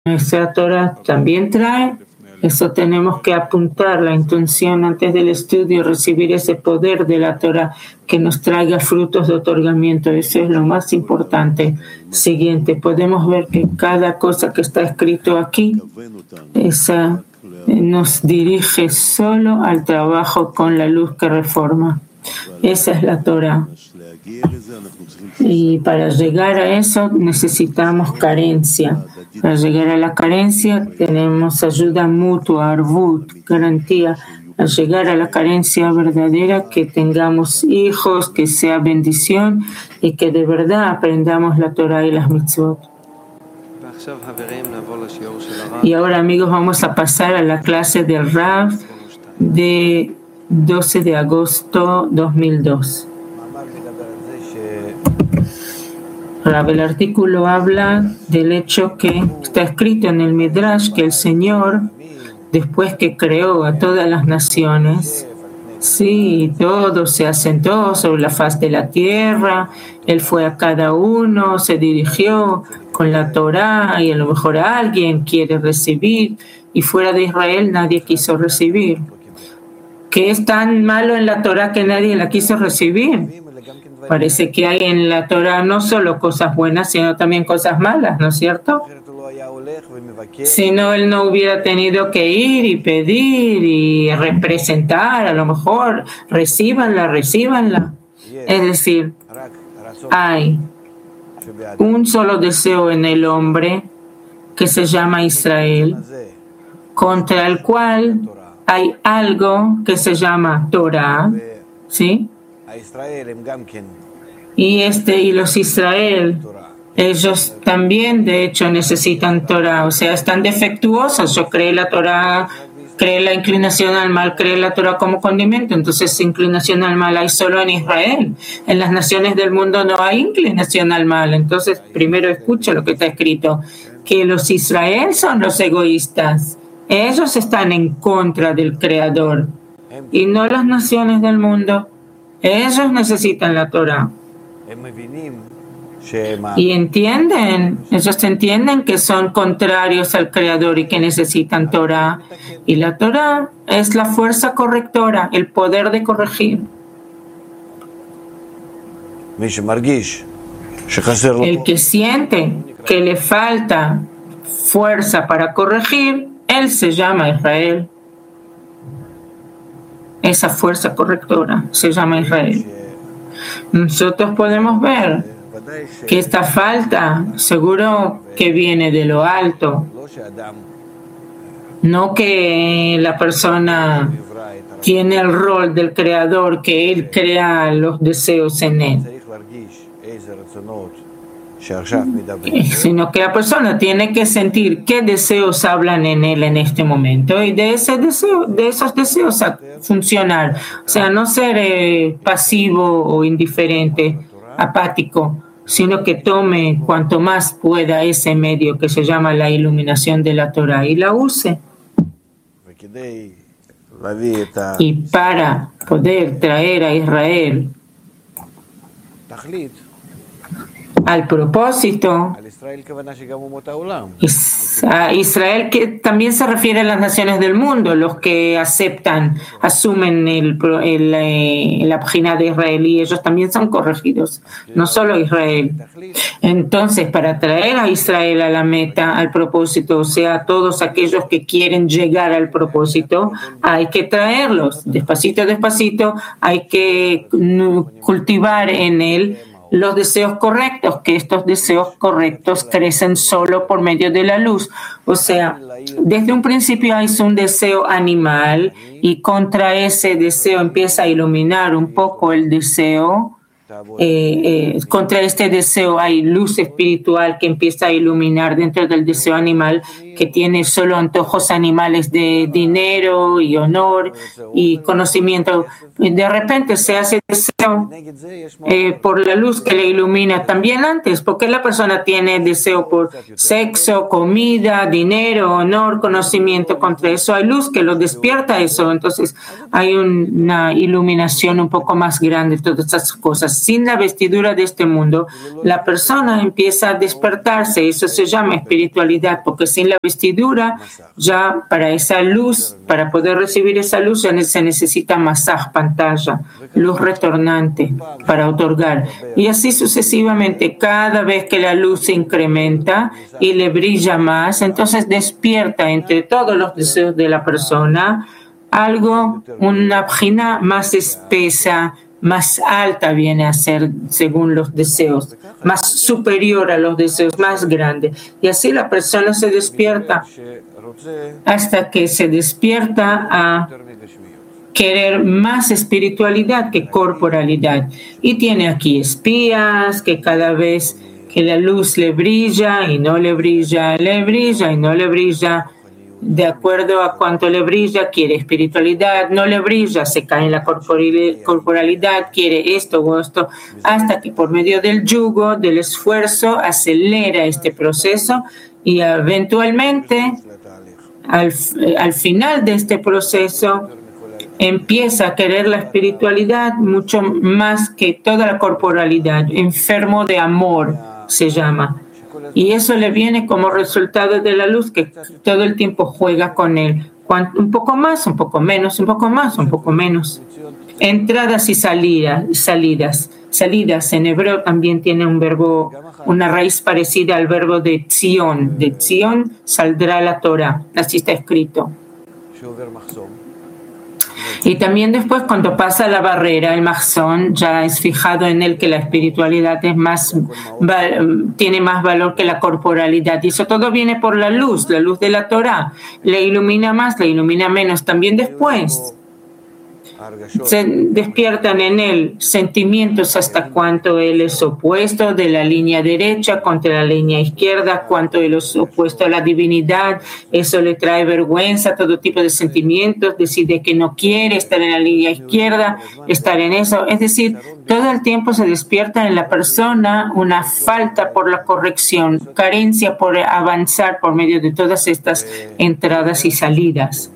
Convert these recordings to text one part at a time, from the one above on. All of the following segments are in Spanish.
Nuestra Torah también trae. Eso tenemos que apuntar la intención antes del estudio, recibir ese poder de la Torah que nos traiga frutos de otorgamiento. Eso es lo más importante. Siguiente, podemos ver que cada cosa que está escrito aquí, esa nos dirige solo al trabajo con la luz que reforma. Esa es la Torah. Y para llegar a eso necesitamos carencia. Para llegar a la carencia tenemos ayuda mutua, arvut, garantía. Al llegar a la carencia verdadera, que tengamos hijos, que sea bendición y que de verdad aprendamos la Torah y las mitzvot. Y ahora, amigos, vamos a pasar a la clase del Rav de 12 de agosto 2002. El artículo habla del hecho que está escrito en el Midrash que el Señor, después que creó a todas las naciones, sí, todos se asentó sobre la faz de la tierra, Él fue a cada uno, se dirigió con la Torá y a lo mejor alguien quiere recibir y fuera de Israel nadie quiso recibir. ¿Qué es tan malo en la Torá que nadie la quiso recibir? Parece que hay en la Torah no solo cosas buenas, sino también cosas malas, ¿no es cierto? Si no, él no hubiera tenido que ir y pedir y representar, a lo mejor, recíbanla. Es decir, hay un solo deseo en el hombre que se llama Israel, contra el cual hay algo que se llama Torah, ¿sí? Y los Israel, ellos también de hecho necesitan Torah, o sea, están defectuosos. Yo creé la Torah, creé la inclinación al mal, creé la Torah como condimento, entonces inclinación al mal hay solo en Israel. En las naciones del mundo no hay inclinación al mal. Entonces primero escucha lo que está escrito, que los Israel son los egoístas, ellos están en contra del Creador y no las naciones del mundo. Ellos necesitan la Torah. Y ellos entienden que son contrarios al Creador y que necesitan Torah. Y la Torah es la fuerza correctora, el poder de corregir. El que siente que le falta fuerza para corregir, él se llama Israel. Esa fuerza correctora se llama Israel. Nosotros podemos ver que esta falta seguro que viene de lo alto, no que la persona tiene el rol del creador, que él crea los deseos en él, sino que la persona tiene que sentir qué deseos hablan en él en este momento y de esos deseos funcionar, o sea, no ser pasivo o indiferente, apático, sino que tome cuanto más pueda ese medio que se llama la iluminación de la Torah y la use. Y para poder traer a Israel al propósito, Israel, que también se refiere a las naciones del mundo, los que asumen la página de Israel, y ellos también son corregidos, no solo Israel. Entonces, para traer a Israel a la meta, al propósito, o sea, todos aquellos que quieren llegar al propósito, hay que traerlos despacito, hay que cultivar en él los deseos correctos, que estos deseos correctos crecen solo por medio de la luz. O sea, desde un principio hay un deseo animal y contra ese deseo empieza a iluminar un poco el deseo. Contra este deseo hay luz espiritual que empieza a iluminar dentro del deseo animal que tiene solo antojos animales de dinero y honor y conocimiento. De repente se hace deseo por la luz que le ilumina también antes, porque la persona tiene deseo por sexo, comida, dinero, honor, conocimiento. Contra eso hay luz que lo despierta eso. Entonces hay una iluminación un poco más grande de todas estas cosas. Sin la vestidura de este mundo, la persona empieza a despertarse. Eso se llama espiritualidad, porque sin la vestidura, ya para esa luz, para poder recibir esa luz, ya se necesita masaj, pantalla, luz retornante para otorgar. Y así sucesivamente, cada vez que la luz se incrementa y le brilla más, entonces despierta entre todos los deseos de la persona algo, una bjina más espesa, más alta viene a ser según los deseos, más superior a los deseos, más grande. Y así la persona se despierta hasta que se despierta a querer más espiritualidad que corporalidad. Y tiene aquí espías que cada vez que la luz le brilla y no le brilla, le brilla y no le brilla. De acuerdo a cuánto le brilla, quiere espiritualidad, no le brilla, se cae en la corporalidad, quiere esto o esto, hasta que por medio del yugo, del esfuerzo, acelera este proceso y eventualmente, al final de este proceso, empieza a querer la espiritualidad mucho más que toda la corporalidad, enfermo de amor se llama. Y eso le viene como resultado de la luz que todo el tiempo juega con él. Un poco más, un poco menos, un poco más, un poco menos. Entradas y salidas. Salidas en hebreo también tiene un verbo, una raíz parecida al verbo de tzion. De tzion saldrá la Torah. Así está escrito. Y también después cuando pasa la barrera, el mahzón, ya es fijado en él que la espiritualidad es tiene más valor que la corporalidad. Y eso todo viene por la luz de la Torah. Le ilumina más, le ilumina menos. También después se despiertan en él sentimientos hasta cuánto él es opuesto de la línea derecha contra la línea izquierda, cuánto él es opuesto a la divinidad, eso le trae vergüenza, todo tipo de sentimientos, decide que no quiere estar en la línea izquierda, estar en eso, es decir, todo el tiempo se despierta en la persona una falta por la corrección, carencia por avanzar por medio de todas estas entradas y salidas.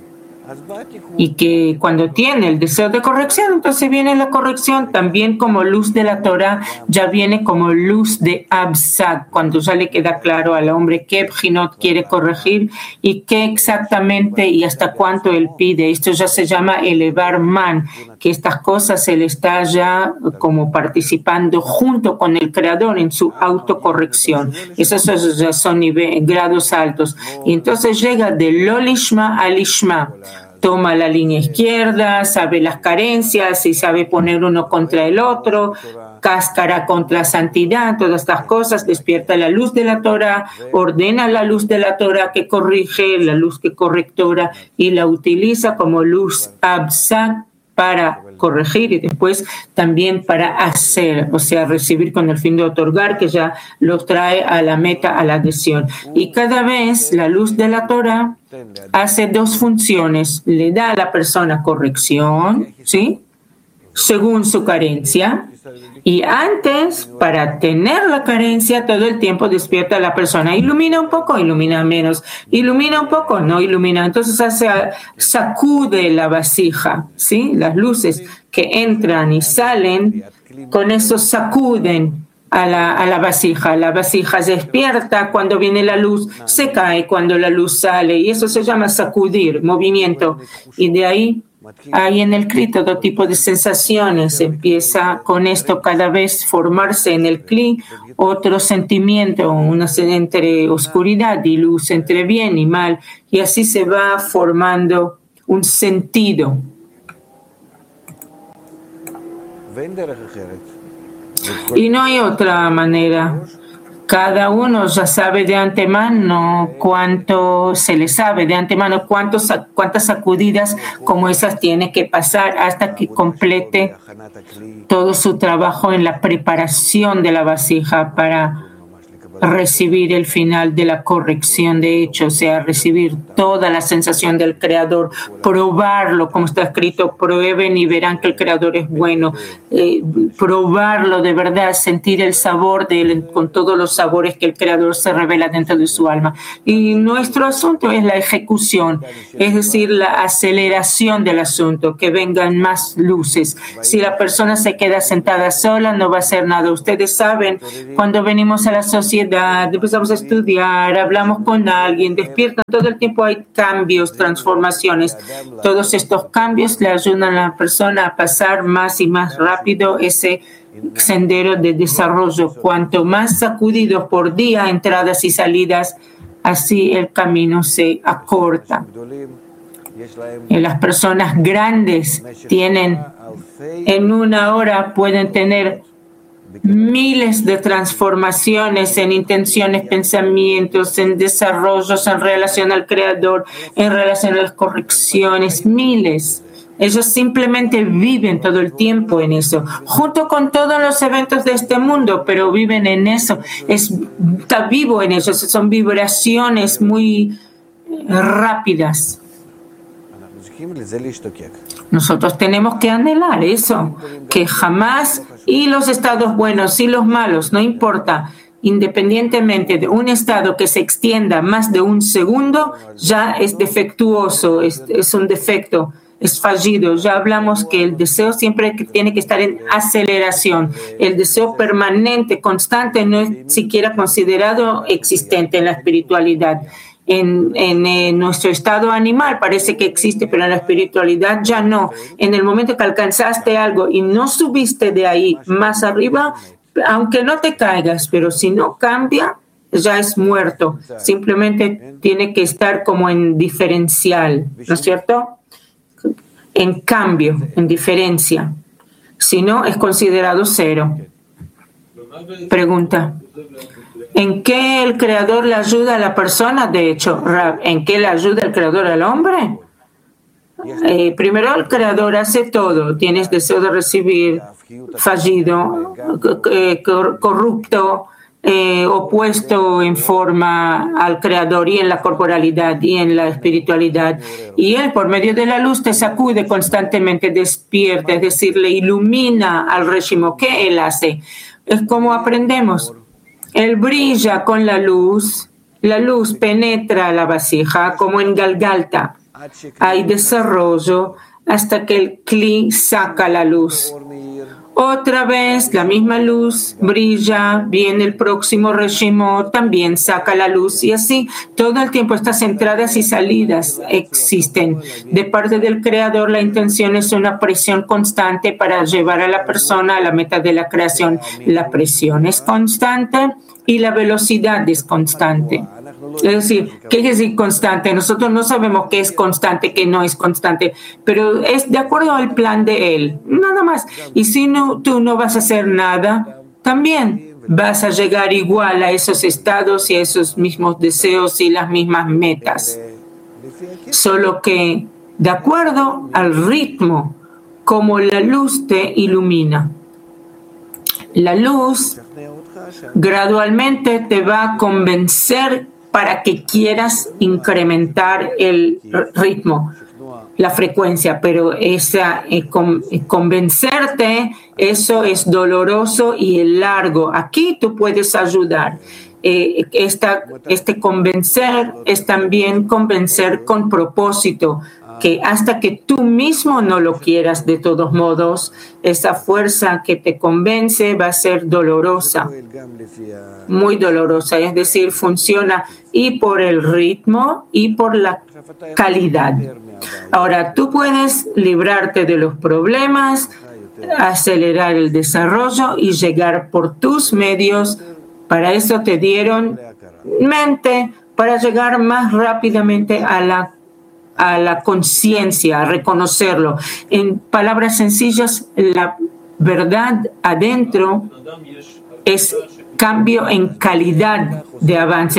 Y que cuando tiene el deseo de corrección, entonces viene la corrección también como luz de la Torah, ya viene como luz de Absad, cuando ya le queda claro al hombre qué bjinot quiere corregir y qué exactamente y hasta cuánto él pide. Esto ya se llama elevar man, que estas cosas él está ya como participando junto con el Creador en su autocorrección. Esos ya son grados altos. Y entonces llega de lo lishma al lishma. Toma la línea izquierda, sabe las carencias y sabe poner uno contra el otro, cáscara contra santidad, todas estas cosas, despierta la luz de la Torah, ordena la luz de la Torah que corrige, la luz que correctora y la utiliza como luz absad para corregir y después también para hacer, o sea, recibir con el fin de otorgar, que ya lo trae a la meta, a la adhesión. Y cada vez la luz de la Torah hace dos funciones, le da a la persona corrección, ¿sí?, según su carencia, y antes, para tener la carencia, todo el tiempo despierta a la persona, ilumina un poco, ilumina menos, ilumina un poco, no ilumina, entonces sacude la vasija, ¿sí?, las luces que entran y salen, con eso sacuden a la vasija se despierta cuando viene la luz, se cae cuando la luz sale, y eso se llama sacudir, movimiento, y de ahí hay en el Kli todo tipo de sensaciones, empieza con esto cada vez formarse en el Kli otro sentimiento, entre oscuridad y luz, entre bien y mal, y así se va formando un sentido. Y no hay otra manera. Cada uno ya sabe de antemano cuánto se le sabe de antemano, cuántas sacudidas como esas tiene que pasar hasta que complete todo su trabajo en la preparación de la vasija para recibir el final de la corrección de hechos, o sea, recibir toda la sensación del Creador, probarlo, como está escrito, prueben y verán que el Creador es bueno, probarlo de verdad, sentir el sabor de él con todos los sabores que el Creador se revela dentro de su alma. Y nuestro asunto es la ejecución, es decir, la aceleración del asunto, que vengan más luces. Si la persona se queda sentada sola, no va a hacer nada. Ustedes saben, cuando venimos a la sociedad, empezamos a estudiar, hablamos con alguien, despiertan, todo el tiempo hay cambios, transformaciones. Todos estos cambios le ayudan a la persona a pasar más y más rápido ese sendero de desarrollo. Cuanto más sacudidos por día, entradas y salidas, así el camino se acorta. Y las personas grandes tienen, en una hora pueden tener miles de transformaciones en intenciones, pensamientos, en desarrollos, en relación al Creador, en relación a las correcciones, miles. Ellos simplemente viven todo el tiempo en eso, junto con todos los eventos de este mundo, pero viven en eso. Está vivo en eso, son vibraciones muy rápidas. Nosotros tenemos que anhelar eso, que jamás, y los estados buenos y los malos, no importa, independientemente de un estado que se extienda más de un segundo, ya es defectuoso, es un defecto, es fallido. Ya hablamos que el deseo siempre tiene que estar en aceleración. El deseo permanente, constante, no es siquiera considerado existente en la espiritualidad. En nuestro estado animal parece que existe, pero en la espiritualidad ya no. En el momento que alcanzaste algo y no subiste de ahí más arriba, aunque no te caigas, pero si no cambia, ya es muerto. Simplemente tiene que estar como en diferencial, ¿no es cierto? En cambio, en diferencia. Si no, es considerado cero. Pregunta. ¿En qué el Creador le ayuda a la persona? De hecho, ¿en qué le ayuda el Creador al hombre? Primero, el Creador hace todo. Tienes deseo de recibir, fallido, corrupto, opuesto en forma al Creador y en la corporalidad y en la espiritualidad. Y Él, por medio de la luz, te sacude constantemente, despierta, es decir, le ilumina al régimen. ¿Qué Él hace? Es como aprendemos. Él brilla con la luz penetra la vasija como en Galgalta. Hay desarrollo hasta que el Kli saca la luz. Otra vez la misma luz brilla, viene el próximo régimen, también saca la luz y así todo el tiempo estas entradas y salidas existen. De parte del Creador la intención es una presión constante para llevar a la persona a la meta de la creación. La presión es constante y la velocidad es constante. Es decir, ¿qué es decir constante? Nosotros no sabemos qué es constante, qué no es constante, pero es de acuerdo al plan de Él, nada más. Y si no, tú no vas a hacer nada, también vas a llegar igual a esos estados y a esos mismos deseos y las mismas metas. Solo que de acuerdo al ritmo, como la luz te ilumina. La luz gradualmente te va a convencer para que quieras incrementar el ritmo, la frecuencia, pero convencerte, eso es doloroso y largo. Aquí tú puedes ayudar. Este convencer es también convencer con propósito, que hasta que tú mismo no lo quieras, de todos modos, esa fuerza que te convence va a ser dolorosa, muy dolorosa, es decir, funciona y por el ritmo y por la calidad. Ahora, tú puedes librarte de los problemas, acelerar el desarrollo y llegar por tus medios. Para eso te dieron mente, para llegar más rápidamente a la conciencia, a reconocerlo. En palabras sencillas, la verdad adentro es cambio en calidad de avance.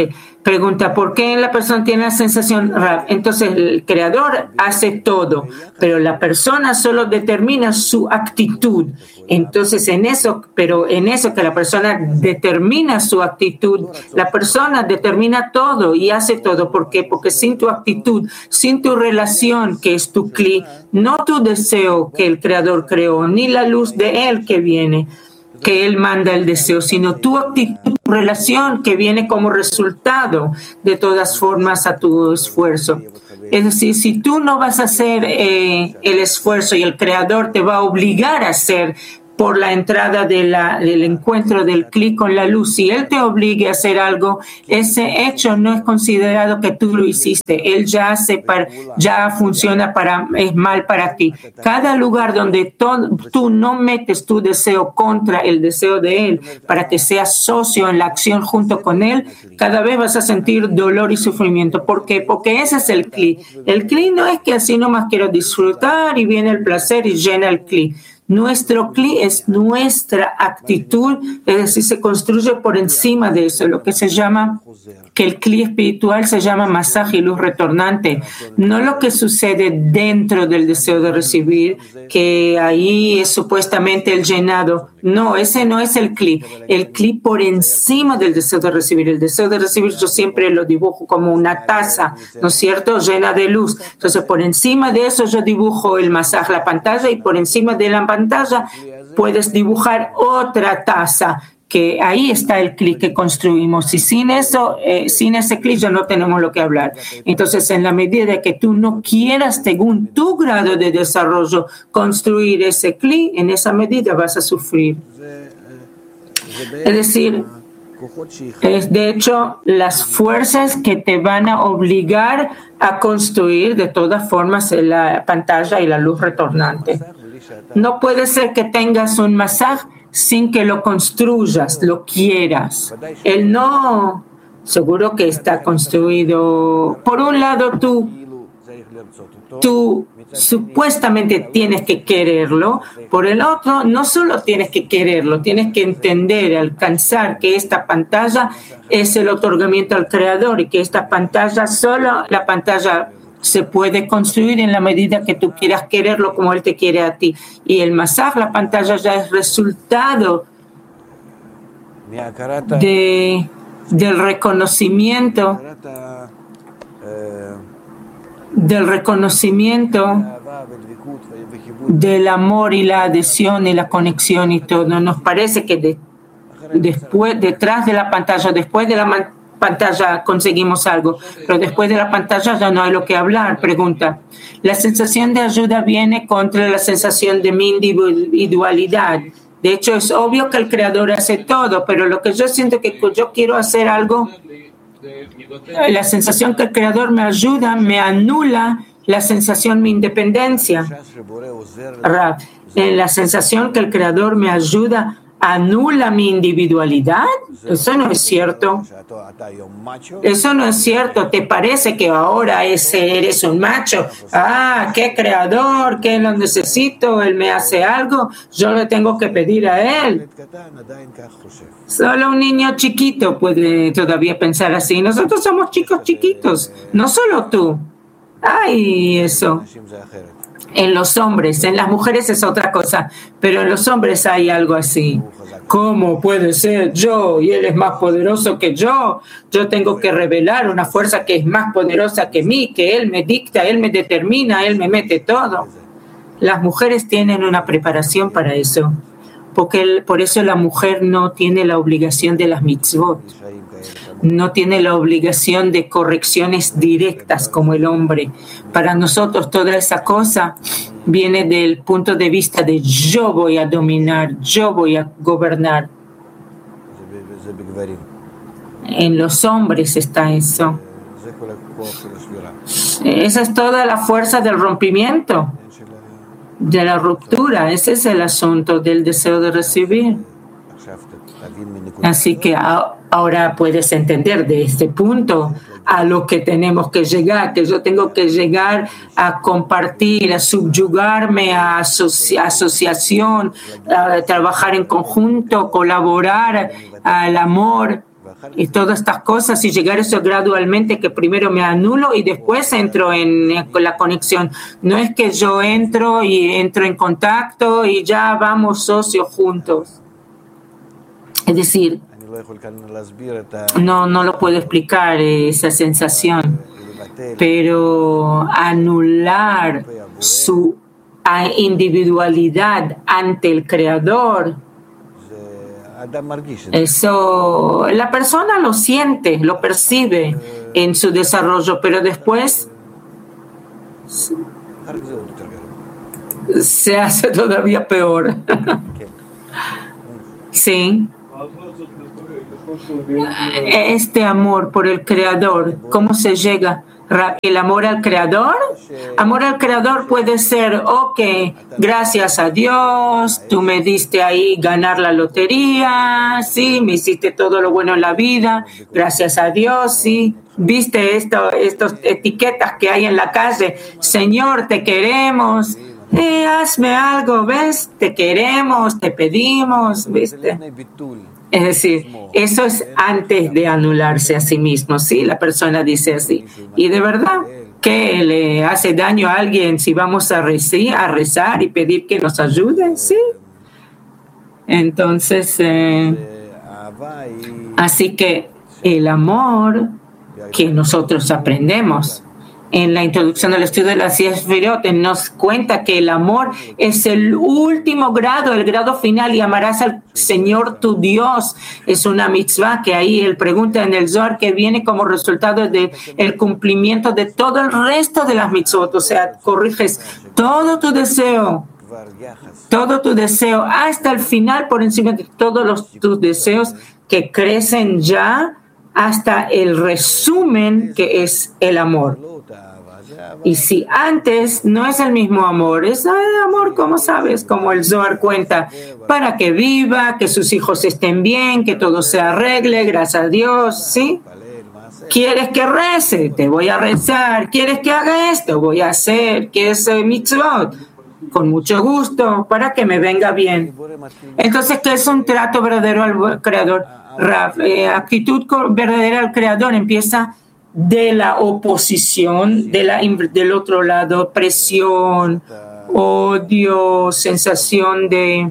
Pregunta, ¿por qué la persona tiene la sensación? Entonces el creador hace todo, pero la persona solo determina su actitud. Entonces en eso que la persona determina su actitud, la persona determina todo y hace todo. ¿Por qué? Porque sin tu actitud, sin tu relación, que es tu cli, no tu deseo que el creador creó, ni la luz de él que viene, que él manda el deseo, sino tu actitud, tu relación que viene como resultado de todas formas a tu esfuerzo. Es decir, si tú no vas a hacer el esfuerzo y el creador te va a obligar a hacer por la entrada del encuentro del clic con la luz, si él te obligue a hacer algo, ese hecho no es considerado que tú lo hiciste. Él ya funciona es mal para ti. Cada lugar donde tú no metes tu deseo contra el deseo de él para que seas socio en la acción junto con él, cada vez vas a sentir dolor y sufrimiento. ¿Por qué? Porque ese es el clic. El clic no es que así nomás quiero disfrutar y viene el placer y llena el clic. Nuestro cli es nuestra actitud, es decir, se construye por encima de eso, lo que se llama, que el cli espiritual se llama masaje y luz retornante, no lo que sucede dentro del deseo de recibir, que ahí es supuestamente el llenado. No, ese no es el cli por encima del deseo de recibir. El deseo de recibir yo siempre lo dibujo como una taza, ¿no es cierto?, llena de luz. Entonces, por encima de eso yo dibujo el masaje, la pantalla, y por encima de la pantalla puedes dibujar otra taza, que ahí está el clic que construimos. Y sin eso, sin ese clic ya no tenemos lo que hablar. Entonces, en la medida que tú no quieras, según tu grado de desarrollo, construir ese clic, en esa medida vas a sufrir. Es decir, es de hecho las fuerzas que te van a obligar a construir de todas formas la pantalla y la luz retornante. No puede ser que tengas un masaje sin que lo construyas, lo quieras. Él no, seguro que está construido. Por un lado, tú supuestamente tienes que quererlo. Por el otro, no solo tienes que quererlo, tienes que entender, alcanzar que esta pantalla es el otorgamiento al creador y que esta pantalla, solo la pantalla se puede construir en la medida que tú quieras quererlo como él te quiere a ti. Y el masaje, la pantalla, ya es resultado del reconocimiento del amor y la adhesión y la conexión y todo. Nos parece que detrás de la pantalla, después de la pantalla conseguimos algo, pero después de la pantalla ya no hay lo que hablar. Pregunta, la sensación de ayuda viene contra la sensación de mi individualidad. De hecho, es obvio que el creador hace todo, pero lo que yo siento que yo quiero hacer algo, la sensación que el creador me ayuda, me anula la sensación de mi independencia. La sensación que el creador me ayuda anula mi individualidad. Eso no es cierto. Eso no es cierto. ¿Te parece que ahora eres un macho? Ah, qué creador, que lo necesito, él me hace algo, yo le tengo que pedir a él. Solo un niño chiquito puede todavía pensar así. Nosotros somos chicos chiquitos, no solo tú. Ay, eso. En los hombres, en las mujeres es otra cosa, pero en los hombres hay algo así. ¿Cómo puede ser yo y él es más poderoso que yo? Yo tengo que revelar una fuerza que es más poderosa que mí, que él me dicta, él me determina, él me mete todo. Las mujeres tienen una preparación para eso, porque por eso la mujer no tiene la obligación de las mitzvot. No tiene la obligación de correcciones directas como el hombre. Para nosotros toda esa cosa viene del punto de vista de yo voy a dominar, yo voy a gobernar. En los hombres está eso. Esa es toda la fuerza del rompimiento, de la ruptura. Ese es el asunto del deseo de recibir. Así que ahora puedes entender de este punto a lo que tenemos que llegar, que yo tengo que llegar a compartir, a subyugarme, a asociación, a trabajar en conjunto, colaborar al amor y todas estas cosas y llegar a eso gradualmente, que primero me anulo y después entro en la conexión. No es que yo entro en contacto y ya vamos socios juntos. Es decir, no lo puedo explicar esa sensación, pero anular su individualidad ante el Creador, eso la persona lo siente, lo percibe en su desarrollo, pero después se hace todavía peor. Sí. Este amor por el Creador, ¿cómo se llega? ¿El amor al Creador? Amor al Creador puede ser, ok, gracias a Dios, tú me diste ahí ganar la lotería, sí, me hiciste todo lo bueno en la vida, gracias a Dios, sí. ¿Viste estas etiquetas que hay en la calle? Señor, te queremos, hazme algo, ¿ves? Te queremos, te pedimos, ¿viste? Es decir, eso es antes de anularse a sí mismo, ¿sí? La persona dice así. Y de verdad, ¿qué le hace daño a alguien si vamos a rezar y pedir que nos ayude? Sí. Entonces, así que el amor que nosotros aprendemos en la introducción al estudio de las 10 Sefirot nos cuenta que el amor es el último grado, el grado final, y amarás al Señor tu Dios. Es una mitzvah que ahí él pregunta en el Zohar que viene como resultado del cumplimiento de todo el resto de las mitzvot. O sea, corriges todo tu deseo hasta el final, por encima de todos tus deseos que crecen ya hasta el resumen que es el amor. Y si antes no es el mismo amor, es el amor, como sabes, como el Zohar cuenta, para que viva, que sus hijos estén bien, que todo se arregle, gracias a Dios, ¿sí? ¿Quieres que rece? Te voy a rezar. ¿Quieres que haga esto? Voy a hacer. ¿Quieres mitzvot? Con mucho gusto, para que me venga bien. Entonces, ¿qué es un trato verdadero al Creador? Actitud verdadera al Creador empieza de la oposición, del otro lado, presión, odio, sensación de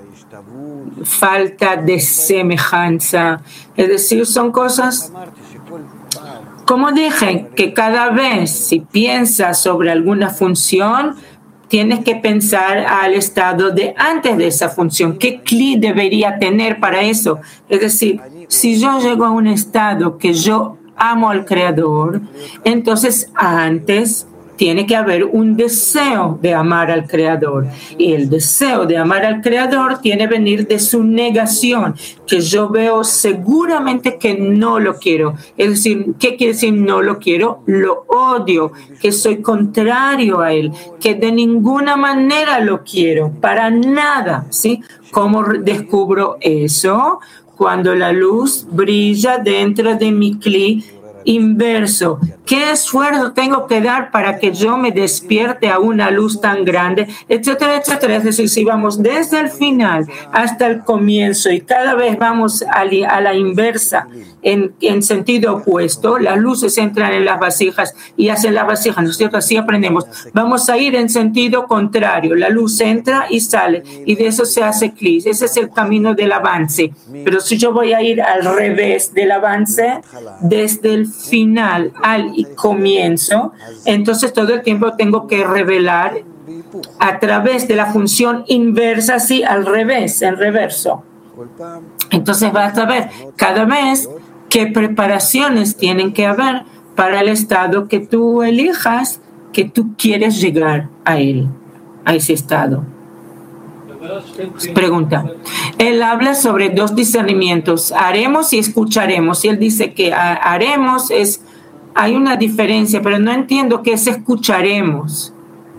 falta de semejanza. Es decir, son cosas, como dije, que cada vez si piensas sobre alguna función, tienes que pensar al estado de antes de esa función. ¿Qué clic debería tener para eso? Es decir, si yo llego a un estado que yo amo al Creador, entonces antes tiene que haber un deseo de amar al Creador. Y el deseo de amar al Creador tiene que venir de su negación, que yo veo seguramente que no lo quiero. Es decir, ¿qué quiere decir no lo quiero? Lo odio, que soy contrario a él, que de ninguna manera lo quiero, para nada, ¿sí? ¿Cómo descubro eso? Cuando la luz brilla dentro de mi cli inverso. ¿Qué esfuerzo tengo que dar para que yo me despierte a una luz tan grande? Etcétera, etcétera. Es decir, si vamos desde el final hasta el comienzo y cada vez vamos a la inversa, en sentido opuesto, las luces entran en las vasijas y hacen las vasijas, ¿no es cierto? Así aprendemos. Vamos a ir en sentido contrario. La luz entra y sale y de eso se hace clic. Ese es el camino del avance. Pero si yo voy a ir al revés del avance, desde el final al comienzo, entonces todo el tiempo tengo que revelar a través de la función inversa, sí, al revés, en reverso. Entonces vas a ver cada vez qué preparaciones tienen que haber para el estado que tú elijas, que tú quieres llegar a él, a ese estado. Pregunta. Él habla sobre dos discernimientos, haremos y escucharemos. Y él dice que haremos hay una diferencia, pero no entiendo qué es escucharemos.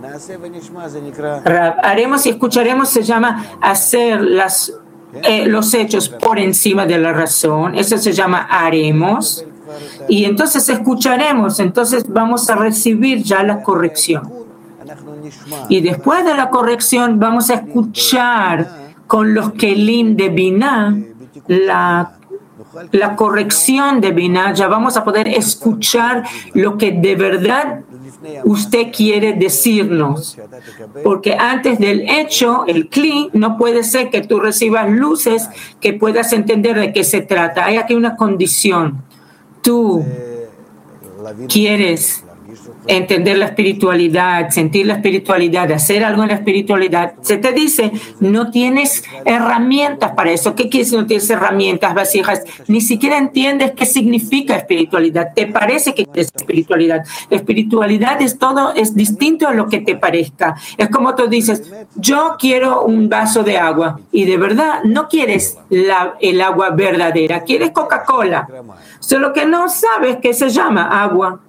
Haremos y escucharemos se llama hacer los hechos por encima de la razón. Eso se llama haremos. Y entonces escucharemos, entonces vamos a recibir ya la corrección. Y después de la corrección vamos a escuchar con los kelim de Binah la corrección de Binah, ya vamos a poder escuchar lo que de verdad usted quiere decirnos. Porque antes del hecho, el Kli, no puede ser que tú recibas luces que puedas entender de qué se trata. Hay aquí una condición. Tú quieres entender la espiritualidad, sentir la espiritualidad, hacer algo en la espiritualidad. Se te dice, no tienes herramientas para eso. ¿Qué quiere decir no tienes herramientas vasijas? Ni siquiera entiendes qué significa espiritualidad. ¿Te parece que es espiritualidad? La espiritualidad es todo, es distinto a lo que te parezca. Es como tú dices, yo quiero un vaso de agua y de verdad no quieres el agua verdadera, quieres Coca-Cola. Solo que no sabes qué se llama agua.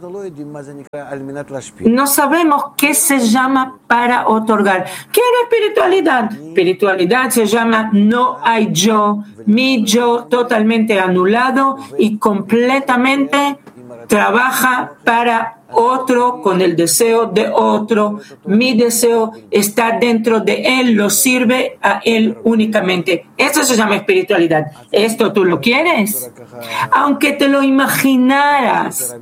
No sabemos qué se llama para otorgar. ¿Qué es la espiritualidad? Espiritualidad se llama no hay yo, mi yo totalmente anulado y completamente trabaja para otro con el deseo de otro. Mi deseo está dentro de él, lo sirve a él únicamente. Eso se llama espiritualidad. ¿Esto tú lo quieres? Aunque te lo imaginaras,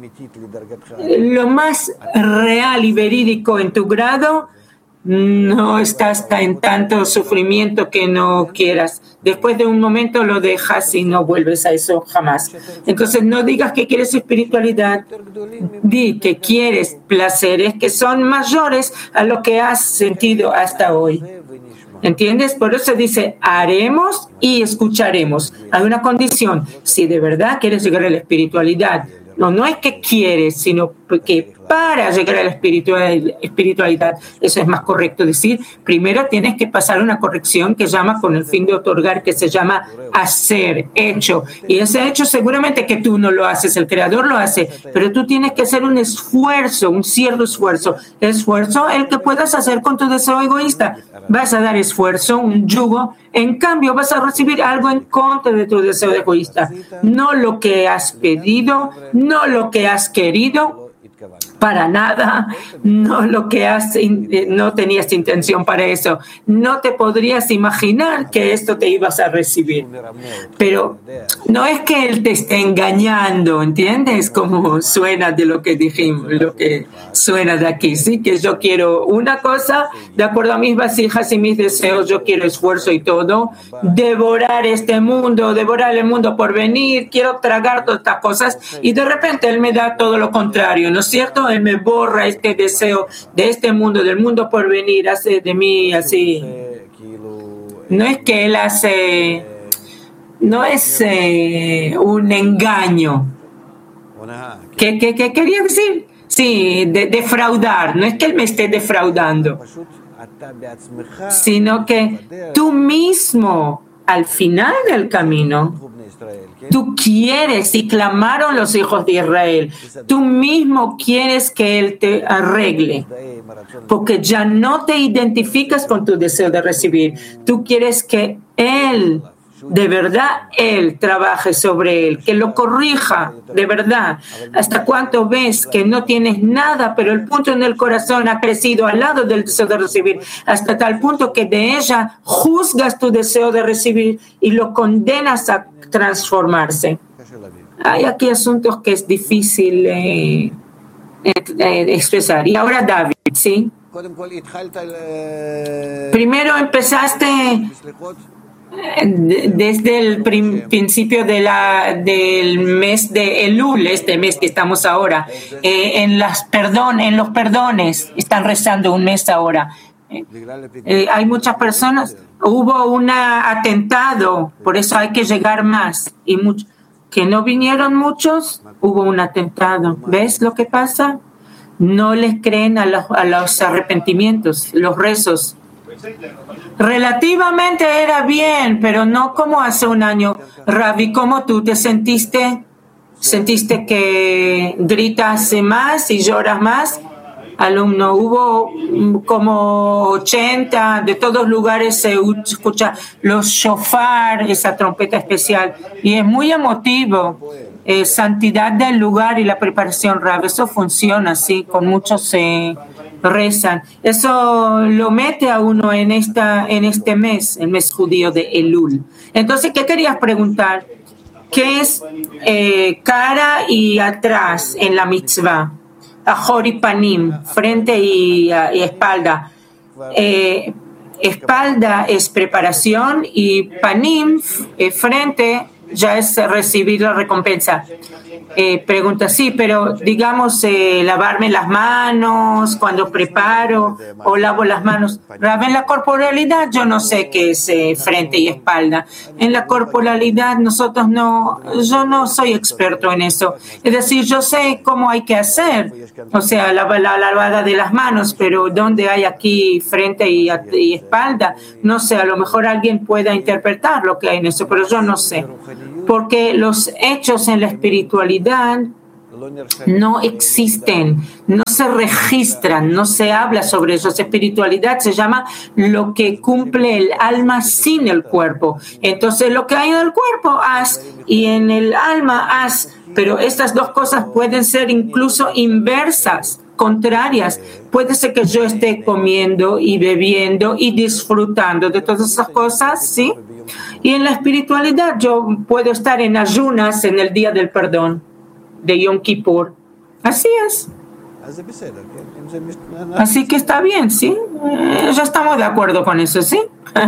lo más real y verídico en tu grado, no estás en tanto sufrimiento que no quieras. Después de un momento lo dejas y no vuelves a eso jamás. Entonces no digas que quieres espiritualidad, di que quieres placeres que son mayores a lo que has sentido hasta hoy. ¿Entiendes? Por eso dice, haremos y escucharemos. Hay una condición. Si de verdad quieres llegar a la espiritualidad, no es que quieres, sino que para llegar a la espiritualidad, eso es más correcto decir, primero tienes que pasar una corrección que llama con el fin de otorgar, que se llama hacer, hecho. Y ese hecho seguramente que tú no lo haces, el Creador lo hace, pero tú tienes que hacer un esfuerzo, un cierto esfuerzo. Esfuerzo el que puedas hacer con tu deseo egoísta. Vas a dar esfuerzo, un yugo, en cambio vas a recibir algo en contra de tu deseo egoísta. No lo que has pedido, no lo que has querido, para nada, no lo que no tenías intención para eso, no te podrías imaginar que esto te ibas a recibir, pero no es que él te esté engañando, ¿entiendes? Como suena de lo que dijimos, lo que suena de aquí, sí, que yo quiero una cosa, de acuerdo a mis vasijas y mis deseos, yo quiero esfuerzo y todo, devorar este mundo, devorar el mundo por venir, quiero tragar todas estas cosas y de repente él me da todo lo contrario, ¿no es cierto? Él me borra este deseo de este mundo, del mundo por venir, hace de mí así. No es que él hace, no es un engaño. ¿Qué quería decir? Sí, defraudar. No es que él me esté defraudando, sino que tú mismo, al final del camino, tú quieres, y clamaron los hijos de Israel, tú mismo quieres que Él te arregle, porque ya no te identificas con tu deseo de recibir. Tú quieres que Él, de verdad, Él trabaje sobre él, que lo corrija, de verdad. ¿Hasta cuánto ves que no tienes nada, pero el punto en el corazón ha crecido al lado del deseo de recibir, hasta tal punto que de ella juzgas tu deseo de recibir y lo condenas a transformarse? Hay aquí asuntos que es difícil expresar. Y ahora David, ¿sí? Primero empezaste desde el principio del mes de Elul, este mes que estamos ahora, en los perdones, están rezando un mes ahora. Hay muchas personas, hubo un atentado, por eso hay que llegar más, y que no vinieron muchos, hubo un atentado. ¿Ves lo que pasa? No les creen a los arrepentimientos, los rezos. Relativamente era bien, pero no como hace un año. Ravi, ¿cómo tú te sentiste? ¿Sentiste que gritas más y lloras más? Alumno, hubo como 80, de todos lugares se escucha los shofar, esa trompeta especial, y es muy emotivo. Santidad del lugar y la preparación, Rav, eso funciona así, con muchos rezan. Eso lo mete a uno en este mes, el mes judío de Elul. Entonces, ¿qué querías preguntar? que es cara y atrás en la mitzvah. Ahor y panim, frente y espalda. Espalda es preparación y panim, frente, ya es recibir la recompensa. Pregunta, sí, pero digamos lavarme las manos cuando preparo o lavo las manos. En la corporalidad yo no sé qué es frente y espalda. En la corporalidad yo no soy experto en eso. Es decir, yo sé cómo hay que hacer, o sea, la lavada de las manos, pero ¿dónde hay aquí frente y espalda? No sé, a lo mejor alguien pueda interpretar lo que hay en eso, pero yo no sé. Porque los hechos en la espiritualidad no existen, no se registran, no se habla sobre eso. Espiritualidad se llama lo que cumple el alma sin el cuerpo. Entonces, lo que hay en el cuerpo, haz, y en el alma, haz. Pero estas dos cosas pueden ser incluso inversas, contrarias. Puede ser que yo esté comiendo y bebiendo y disfrutando de todas esas cosas, ¿sí? Y en la espiritualidad yo puedo estar en ayunas en el día del perdón, de Yom Kippur. Así es. Así que está bien, ¿sí? Ya estamos de acuerdo con eso, ¿sí?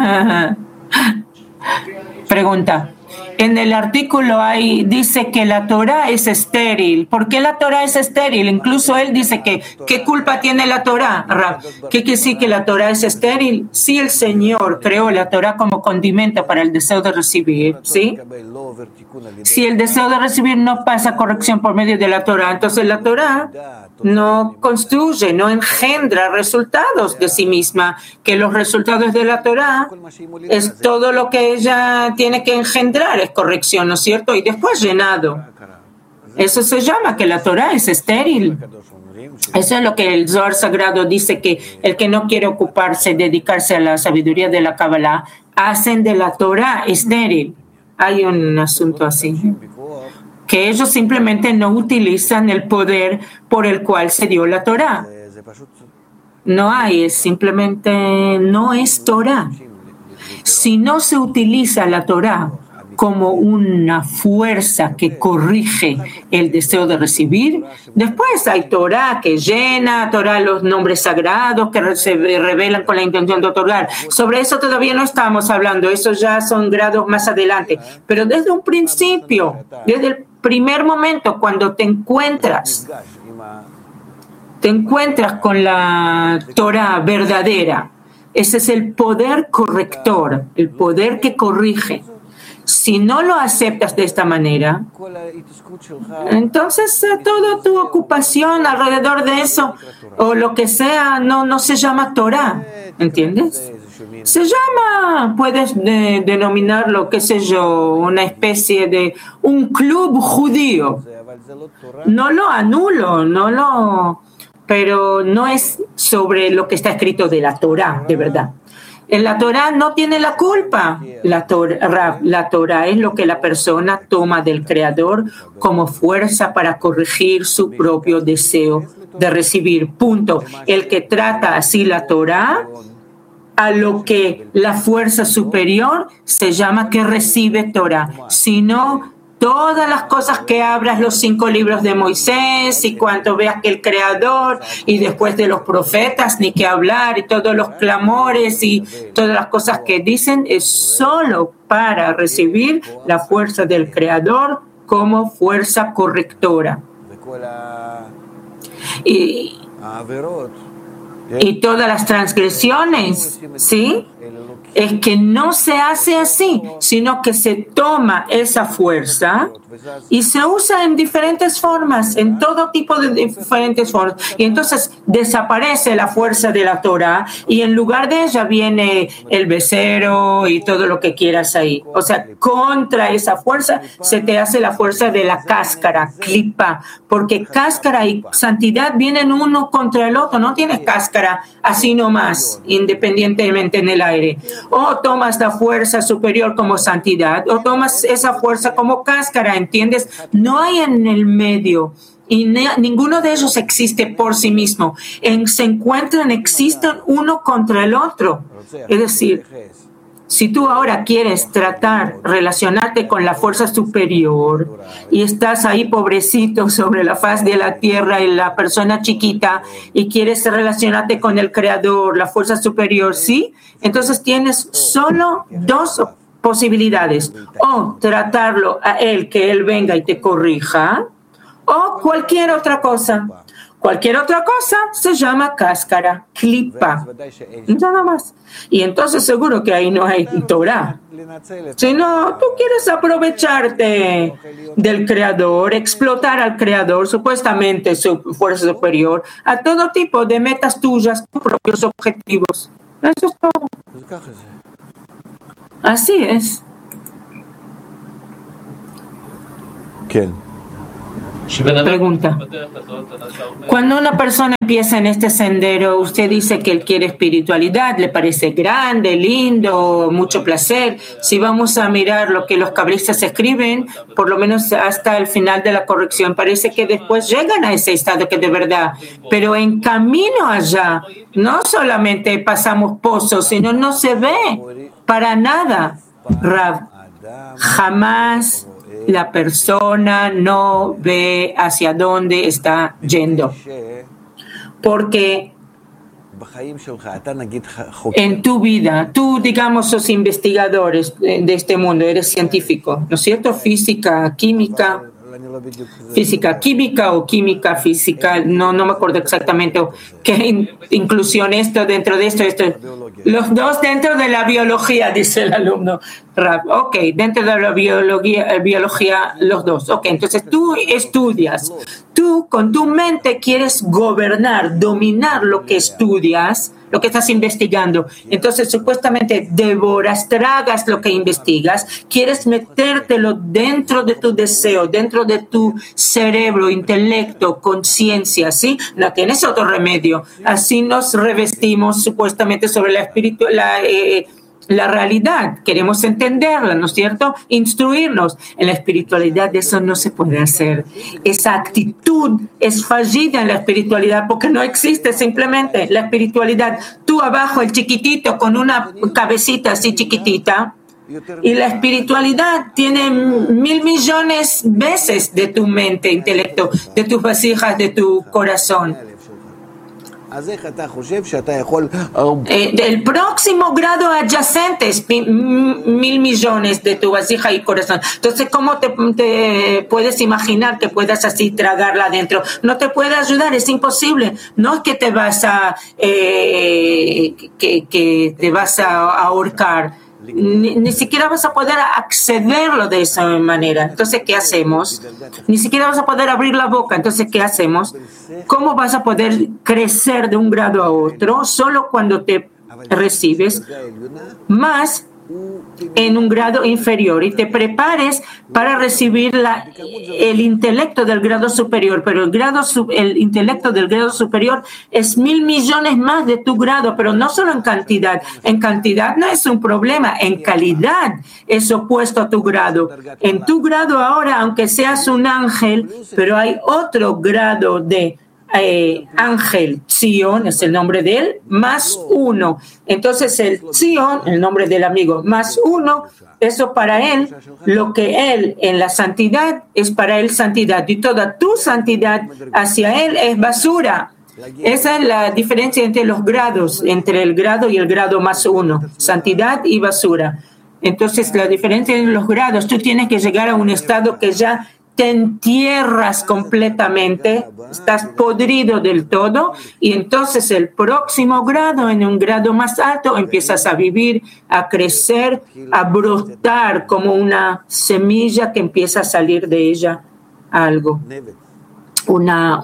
Pregunta. En el artículo dice que la Torah es estéril. ¿Por qué la Torah es estéril? Incluso él dice que ¿qué culpa tiene la Torah? ¿Qué quiere decir que la Torah es estéril? Si el Señor creó la Torah como condimento para el deseo de recibir, ¿sí? Si el deseo de recibir no pasa corrección por medio de la Torah, entonces la Torah no construye, no engendra resultados de sí misma, que los resultados de la Torah es todo lo que ella tiene que engendrar, es corrección, ¿no es cierto? Y después llenado. Eso se llama que la Torah es estéril. Eso es lo que el Zohar Sagrado dice, que el que no quiere dedicarse a la sabiduría de la Kabbalah, hacen de la Torah estéril. Hay un asunto así, que ellos simplemente no utilizan el poder por el cual se dio la Torah. No hay, simplemente no es Torah. Si no se utiliza la Torah como una fuerza que corrige el deseo de recibir, después hay Torah que llena, Torah los nombres sagrados que se revelan con la intención de otorgar. Sobre eso todavía no estamos hablando, eso ya son grados más adelante. Pero desde un principio, desde el primer momento, cuando te encuentras con la Torah verdadera, ese es el poder corrector, el poder que corrige. Si no lo aceptas de esta manera, entonces toda tu ocupación alrededor de eso o lo que sea no se llama Torah, ¿entiendes? Se llama, puedes denominarlo, qué sé yo, una especie de un club judío. No lo anulo, pero no es sobre lo que está escrito de la Torah, de verdad. En la Torah no tiene la culpa. La Torah es lo que la persona toma del Creador como fuerza para corregir su propio deseo de recibir. Punto. El que trata así la Torah, a lo que la fuerza superior se llama que recibe Torah. Si no, todas las cosas que abras, los 5 libros de Moisés y cuanto veas que el Creador y después de los profetas, ni que hablar, y todos los clamores y todas las cosas que dicen, es solo para recibir la fuerza del Creador como fuerza correctora. Y todas las transgresiones, ¿sí? Es que no se hace así, sino que se toma esa fuerza y se usa en diferentes formas, en todo tipo de diferentes formas. Y entonces desaparece la fuerza de la Torah y en lugar de ella viene el becerro y todo lo que quieras ahí. O sea, contra esa fuerza se te hace la fuerza de la cáscara, clipa, porque cáscara y santidad vienen uno contra el otro. No tienes cáscara así nomás, independientemente en el aire. O tomas la fuerza superior como santidad, o tomas esa fuerza como cáscara, ¿entiendes? No hay en el medio. Y ninguno de ellos existe por sí mismo. Existen uno contra el otro. Es decir, Si tú ahora quieres relacionarte con la fuerza superior y estás ahí pobrecito sobre la faz de la tierra y la persona chiquita y quieres relacionarte con el creador, la fuerza superior, ¿sí? Entonces tienes solo dos posibilidades: o tratarlo a él, que él venga y te corrija, o cualquier otra cosa. Cualquier otra cosa se llama cáscara, clipa, nada más. Y entonces seguro que ahí no hay Torah. Si no, tú quieres aprovecharte del creador, explotar al creador, supuestamente su fuerza superior, a todo tipo de metas tuyas, tus propios objetivos. Eso es todo. Así es. ¿Quién? Pregunta. Cuando una persona empieza en este sendero, usted dice que él quiere espiritualidad, le parece grande, lindo, mucho placer. Si vamos a mirar lo que los cabalistas escriben, por lo menos hasta el final de la corrección, parece que después llegan a ese estado que de verdad, pero en camino allá, no solamente pasamos pozos, sino no se ve para nada, Rav. Jamás la persona no ve hacia dónde está yendo. Porque en tu vida, tú, digamos, sos investigadores de este mundo, eres científico, ¿no es cierto? Física, química o química física, no me acuerdo exactamente qué inclusión esto dentro de esto. Los dos dentro de la biología, dice el alumno. Ok, dentro de la biología los dos. Ok, entonces tú estudias, tú con tu mente quieres gobernar, dominar lo que estudias, lo que estás investigando. Entonces, supuestamente devoras, tragas lo que investigas, quieres metértelo dentro de tu deseo, dentro de tu cerebro, intelecto, conciencia, ¿sí? No tienes otro remedio. Así nos revestimos supuestamente sobre la realidad. Queremos entenderla, ¿no es cierto? Instruirnos. En la espiritualidad eso no se puede hacer. Esa actitud es fallida en la espiritualidad porque no existe simplemente la espiritualidad. Tú abajo, el chiquitito con una cabecita así chiquitita, y la espiritualidad tiene 1,000 millones veces de tu mente, intelecto, de tus vasijas, de tu corazón. El próximo grado adyacente es 1,000 millones de tu vasija y corazón. Entonces, ¿cómo te puedes imaginar que puedas así tragarla adentro? No te puede ayudar, es imposible. No es que te vas a que te vas a ahorcar. Ni siquiera vas a poder accederlo de esa manera. Entonces, ¿qué hacemos? Ni siquiera vas a poder abrir la boca. Entonces, ¿qué hacemos? ¿Cómo vas a poder crecer de un grado a otro? Solo cuando te recibes más en un grado inferior y te prepares para recibir el intelecto del grado superior, pero el intelecto del grado superior es 1,000 millones más de tu grado, pero no solo en cantidad no es un problema, en calidad es opuesto a tu grado. En tu grado ahora, aunque seas un ángel, pero hay otro grado de ángel, Zion es el nombre de él, más 1. Entonces el Zion, el nombre del amigo, más 1, eso para él, lo que él en la santidad es para él santidad, y toda tu santidad hacia él es basura. Esa es la diferencia entre los grados, entre el grado y el grado más 1, santidad y basura. Entonces la diferencia en los grados, tú tienes que llegar a un estado que ya te entierras completamente, estás podrido del todo, y entonces el próximo grado, en un grado más alto, empiezas a vivir, a crecer, a brotar como una semilla que empieza a salir de ella algo, una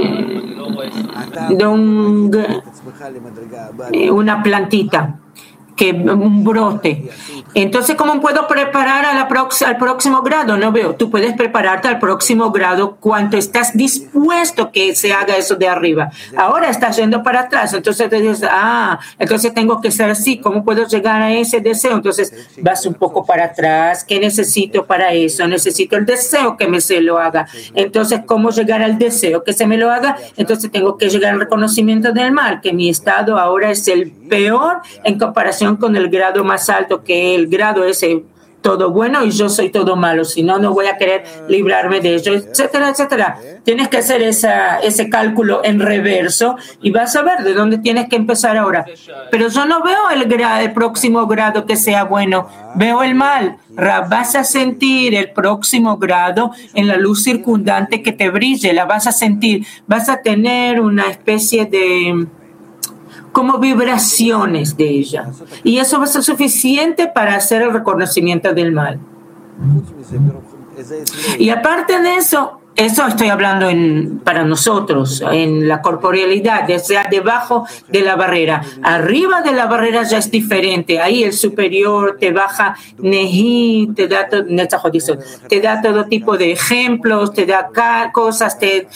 plantita. que un brote. Entonces, ¿cómo puedo preparar al próximo grado? No veo. Tú puedes prepararte al próximo grado cuando estás dispuesto que se haga eso de arriba. Ahora estás yendo para atrás. Entonces te dices, entonces tengo que ser así. ¿Cómo puedo llegar a ese deseo? Entonces vas un poco para atrás. ¿Qué necesito para eso? Necesito el deseo que se lo haga. Entonces, ¿cómo llegar al deseo que se me lo haga? Entonces tengo que llegar al reconocimiento del mal, que mi estado ahora es el peor en comparación con el grado más alto, que el grado es todo bueno y yo soy todo malo, si no, no voy a querer librarme de ello, etcétera, etcétera. Tienes que hacer ese cálculo en reverso y vas a ver de dónde tienes que empezar ahora. Pero yo no veo el próximo grado que sea bueno, veo el mal. Vas a sentir el próximo grado en la luz circundante que te brille, la vas a sentir, vas a tener una especie de como vibraciones de ella. Y eso va a ser suficiente para hacer el reconocimiento del mal. Y aparte de eso estoy hablando para nosotros, en la corporealidad, o sea, debajo de la barrera. Arriba de la barrera ya es diferente. Ahí el superior te baja Nehi, te da todo tipo de ejemplos, te da cosas, te